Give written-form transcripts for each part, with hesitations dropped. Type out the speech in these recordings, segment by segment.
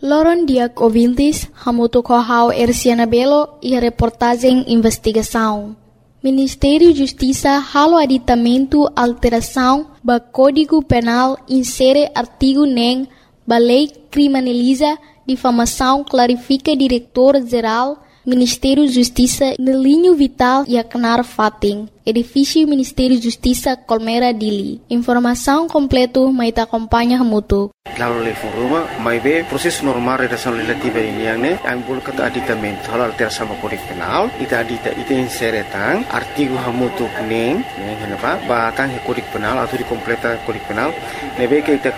Loron Diak ouvintes, hamuto kohau Erciana Belo e a reportagem investigação. Ministério da Justiça halo aditamento alteração ba Código Penal insere artigo nem ba lei criminaliza difamação clarifica diretor-geral Ministério da Justiça no linho vital e acnar fating. Edifício Ministério da Justiça Colmeira Dili. Informação completa mai ta acompanha hamuto. Lalu le foruma mai be proses normal redação legislativa ini yang ne ang bol kata aditamento hal alteração ba Código Penal ita insere tang artigo hamutu kuning yang kenapa ba tang Código Penal atau di completa Código Penal nebe ke ita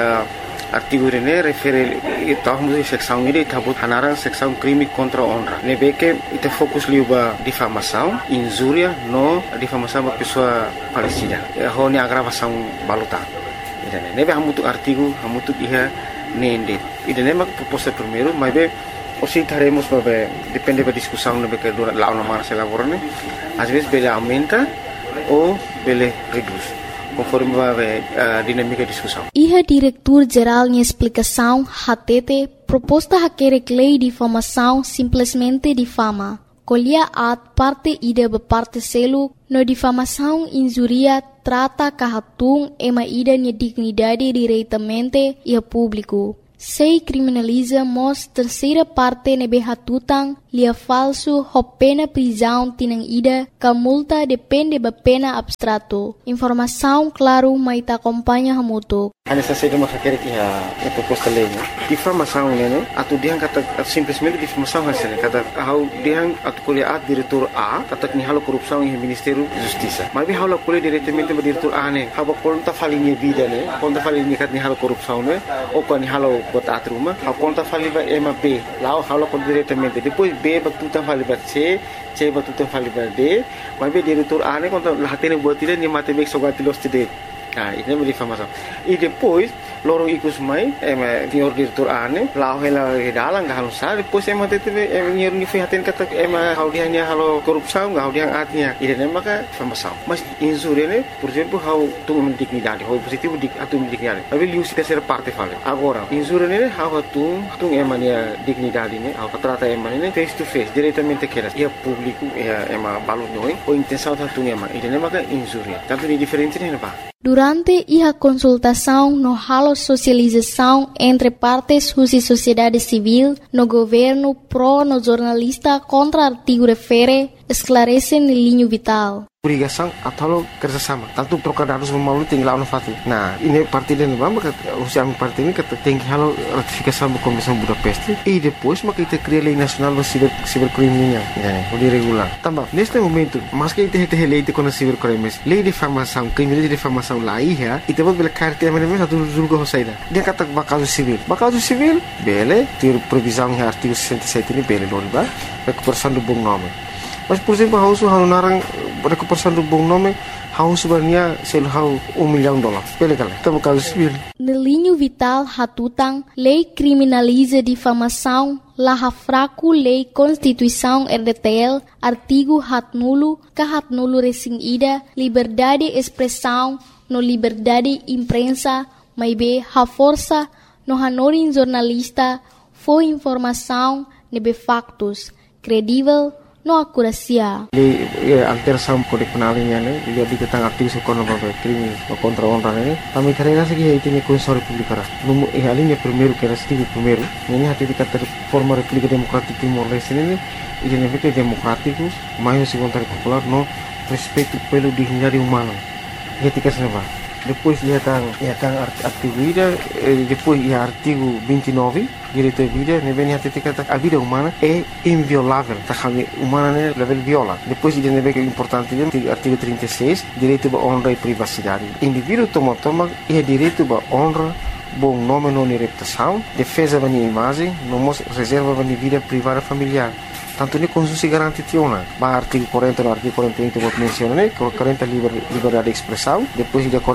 artigo ini refere tahun seksão ini tabut hanarang seksão crime contra honra nebe ke ita fokus liuba difamação injuria no difamação ba pessoa Palestina honi agravação baluta. Nebe hamutu artigo hamutu iha nende. Idane mak proposta primeiro, mas be osi taremos babe depende da discussão nebe que dura lá uma se elaborane. Às vezes bele aumenta ou bele reduz, conforme babe dinâmica da discussão. Iha diretor-geral em explicação hatete proposta hakere lei de difamação simplesmente difama. Colhia at parte ida ba parte selu no difamação injuria trata kahatung ema ida nia dignidade diretamente e a público. Sei criminaliza mos terceira parte nebe hatutang lia falso ho pena prisão tinang ida ka multa depende ba pena abstrato. Informação claro mai ta acompanha hamuto. Ana saída uma quer que a proposta lei, difamação né, atu diang kata simplesmente difamação hasil kata how diang atu kuliah diretor A kata ni halo korupsão em Ministério da Justiça. Mas bem halo kuliah diretamente ba diretor A né, haba konta falinha vida né, konta falinha kat ni halo korupsão né, ou kan ni halo bota atruma, haba konta faliba ema B, lá halo kon diretamente, depois B ba tutan faliba C ba tutan faliba D, mas bem diretor A né konta lahatene buat dia ni mate bek sogati los tide. Nah, ini menjadi difamação. E depois, loro ikus mai, senhor diretor ane, lau hela dalang gak halusar, depois tete senhor ni fihatin kata hau dia ni halo korupsão, hau dia atnya. Ide nem maka difamação. Mas injuria ne, por exemplo, hau tu dignidade, hau positivo atu dignidade. Tapi liu si terceira parte fale. Agora, injuria ne hau tu emania dignidade ne, hau trata emania face to face, diretamente que e público, balu noi, ou intenção tu ema. Ide nem maka injuria. Tanto ni diferente ne ba. Durante a consultação no halo socialização entre partes e sociedade civil, no governo pro no jornalista contra artigo refere, esclarece no linho vital. Obrigação atau kerjasama. Tanto trocar dados melalui tinggal no fati. Nah, ini parti dan bamba usia parti ini kata tinggi halo ratifikasi bu Komisi Budapest. E depois maka kita cria lei nasional do cybercrime nya, boleh regular. Tambah, neste momento, mas que kita lei de contra cybercrime, lei de difamação, crime de difamação lá ia, e depois bela carta mesmo satu julga hosaida. Dia kata bakal civil. Bakal civil, bele, ter previsão em artigo 67 ini bele loriba, recuperação do bom nome. Mas por exemplo, hau narang recuperação do bom nome, hau sebenarnya sel hau $1 milhão. Pele kala, tá bakal civil. No linho vital hatutang, lei criminaliza difamação, laha fraco lei Constituição RDTL, artigo hatnulo, kahatnulo resing ida, liberdade expressão, no liberdade imprensa, maibe ha força, no hanorin jornalista, foi informação, nebe factos, credível, no akurasia. Alteração Código Penal ini, dia tentang artigo contra crime contra honra ini. Kami terima segi itu ni Konstitusi Republik Arab. Numu ini primeiro que era artigo primeiro. Ini hati dikata forma República Democrática Timor Leste ini, ini negara democrático, mais se contra popular no respeito pelo dignidade humana. Ketika senapa. Depois ia tang artigo ida, depois ia artigo 29, direito à vida, nebe hati dikata a vida humana é inviolável, tá kami humana né level viola. Depois ia nebe que importante artigo 36, direito à honra e privacidade. Indivíduo toma ia direito à honra, bom nome não reputação, defesa da imagem, não reserva da vida privada familiar. Tanto ni Konstitusi garanti tiona. Ba artigo 40 no artigo 41 que vou mencionar, né? 40 liberdade de expressão, depois de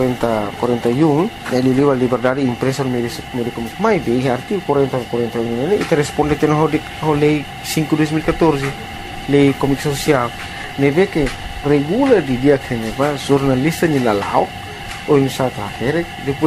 41 ele livre liberdade de imprensa no meio de comunicação. Mas bem, artigo 40 e 41 né? E responde ao lei 5/2014, lei comunicação social. Neve que regula de dia que neva jornalista ni lalau ou em sata depois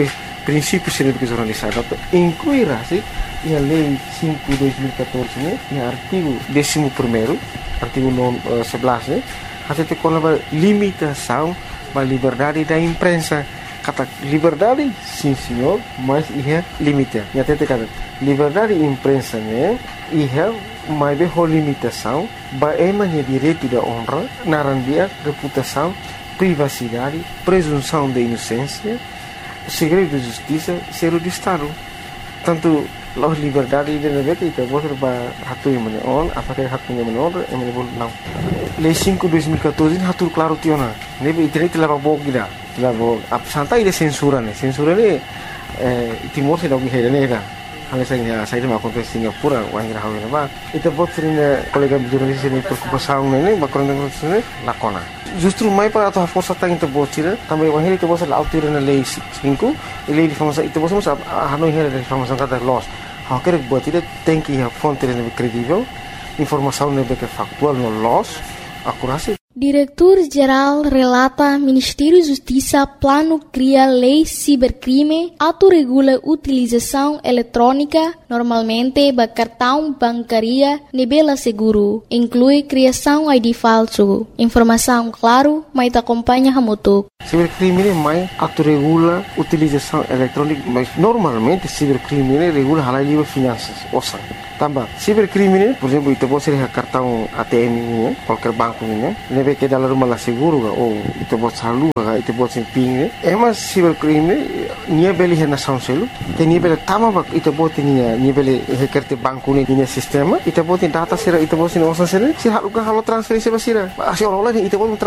princípios de educação jornalista incluirá-se a Lei 5/2014, né, e artigo 11º, artigo 11, né, até com a limitação da liberdade da imprensa. Kata liberdade, sim senhor, mas é limite. E até kata liberdade da imprensa, né, mas é limitação, é direito da honra, narandia, reputação, privacidade, presunção de inocência, segredo de justiça, segredo de Estado. Tanto a liberdade de navegar que você vai hatu yang menon, apakah hatu yang menon, yang menebul não. Lei 5/2014 hatu claro tiona. Nebe internet leva bog gida, leva santai de censura né. Censura né Timor se dog hera né. Hal saya mau kontes Singapura, wang ira hawe ba. Itu bot sering kolega jurnalis ini preocupação né, bakon dengan lakona. Justru mai para a força tá into botira, também wang hera itu bot la autora na lei 5, lei de informação itu bot mas hanoi hera de informação kata loss. Qualquer botira tem que a fonte credível, informação que factual no loss, akurasi. Diretor-Geral relata Ministério da Justiça plano cria lei cibercrime, autorregula utilização eletrônica, normalmente ba cartão bancaria, nebela seguro, inclui criação ID falso. Informação claro, mas te acompanha hamutuk. Cibercrime mais autorregula utilização eletrônica, mas normalmente cibercrime regula halal livre finanças, osan. Tambah, cibercrime, por exemplo, itu pode ser cartão ATM ini, qualquer banco ini, nebe que dalam rumah seguro ou itu pode saldo, itu pode ser ping. Mas cibercrime nia beli hena sanselu, que nia beli tama itu pode nia beli hekerte banco ini nia sistema, itu pode data sera itu pode ser osan sera, si haluka halo transferência basira, asi orang lain itu pode